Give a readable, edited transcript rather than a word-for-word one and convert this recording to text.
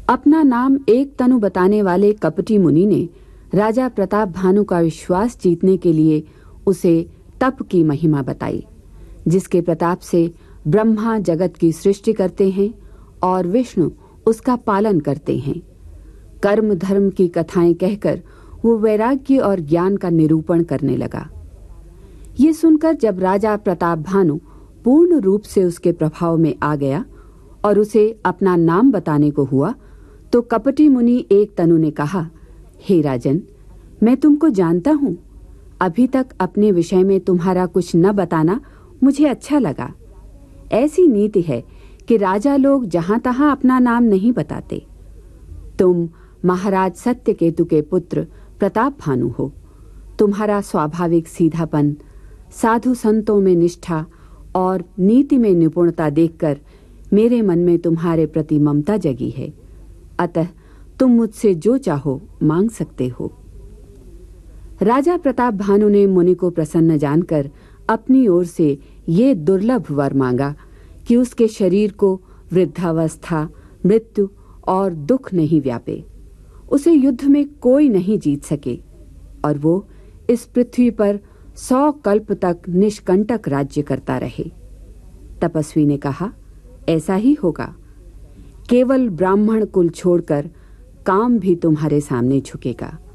अपना नाम एक तनु बताने वाले कपटी मुनि ने राजा प्रताप भानु का विश्वास जीतने के लिए उसे तप की महिमा बताई, जिसके प्रताप से ब्रह्मा जगत की सृष्टि करते हैं और विष्णु उसका पालन करते हैं। कर्म धर्म की कथाएं कहकर वो वैराग्य और ज्ञान का निरूपण करने लगा। ये सुनकर जब राजा प्रताप भानु पूर्ण रूप से उसके प्रभाव में आ गया और उसे अपना नाम बताने को हुआ, तो कपटी मुनि एक तनु ने कहा, हे राजन, मैं तुमको जानता हूं। अभी तक अपने विषय में तुम्हारा कुछ न बताना मुझे अच्छा लगा। ऐसी नीति है कि राजा लोग जहां तहां अपना नाम नहीं बताते। तुम महाराज सत्यकेतु के पुत्र प्रताप भानु हो। तुम्हारा स्वाभाविक सीधापन, साधु संतों में निष्ठा और नीति में निपुणता देखकर मेरे मन में तुम्हारे प्रति ममता जगी है। अतः तुम मुझसे जो चाहो मांग सकते हो। राजा प्रताप भानु ने मुनि को प्रसन्न जानकर अपनी ओर से ये दुर्लभ वर मांगा कि उसके शरीर को वृद्धावस्था, मृत्यु और दुख नहीं व्यापे, उसे युद्ध में कोई नहीं जीत सके और वो इस पृथ्वी पर 100 कल्प तक निष्कंटक राज्य करता रहे। तपस्वी ने कहा, ऐसा ही होगा। केवल ब्राह्मण कुल छोड़कर काम भी तुम्हारे सामने झुकेगा।